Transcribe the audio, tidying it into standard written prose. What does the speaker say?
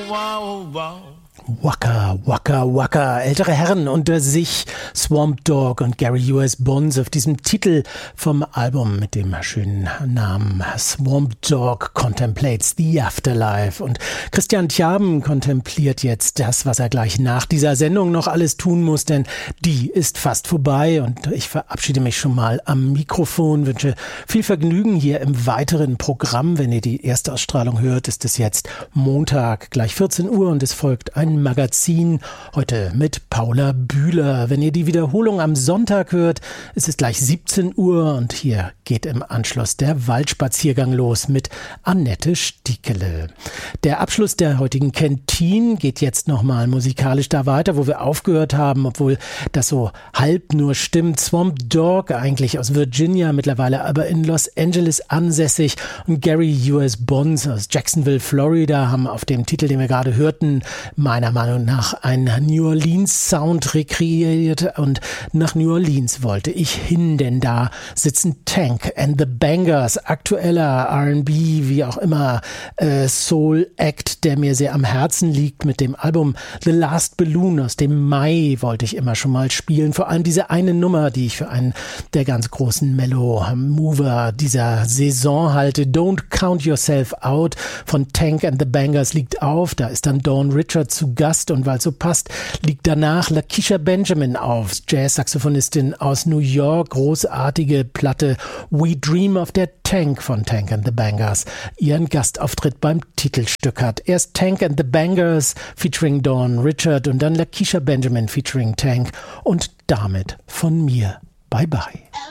Waka, Waka, Waka. Ältere Herren unter sich, Swamp Dogg und Gary U.S. Bonds auf diesem Titel vom Album mit dem schönen Namen Swamp Dogg Contemplates the Afterlife. Und Christian Tjaben kontempliert jetzt das, was er gleich nach dieser Sendung noch alles tun muss, denn die ist fast vorbei und ich verabschiede mich schon mal am Mikrofon, wünsche viel Vergnügen hier im weiteren Programm. Wenn ihr die Erstausstrahlung hört, ist es jetzt Montag, gleich 14 Uhr und es folgt ein Magazin, heute mit Paula Bühler. Wenn ihr die Wiederholung am Sonntag hört, ist es gleich 17 Uhr und hier geht im Anschluss der Waldspaziergang los mit Annette Stiekele. Der Abschluss der heutigen Canteen geht jetzt nochmal musikalisch da weiter, wo wir aufgehört haben, obwohl das so halb nur stimmt. Swamp Dogg, eigentlich aus Virginia, mittlerweile aber in Los Angeles ansässig, und Gary U.S. Bonds aus Jacksonville, Florida, haben auf dem Titel, den wir gerade hörten, meiner Meinung nach einen New Orleans Sound rekreiert, und nach New Orleans wollte ich hin, denn da sitzen Tank and the Bangers, aktueller R&B, wie auch immer, Soul Act, der mir sehr am Herzen liegt. Mit dem Album The Last Balloon aus dem Mai wollte ich immer schon mal spielen, vor allem diese eine Nummer, die ich für einen der ganz großen Mellow-Mover dieser Saison halte. Don't Count Yourself Out von Tank and the Bangers liegt auf, da ist dann Dawn Richard zu Gast, und weil es so passt, liegt danach Lakeisha Benjamin auf, Jazz-Saxophonistin aus New York, großartige Platte We Dream, auf der Tank von Tank and the Bangers ihren Gastauftritt beim Titelstück hat. Erst Tank and the Bangers featuring Dawn Richard und dann Lakeisha Benjamin featuring Tank, und damit von mir. Bye bye.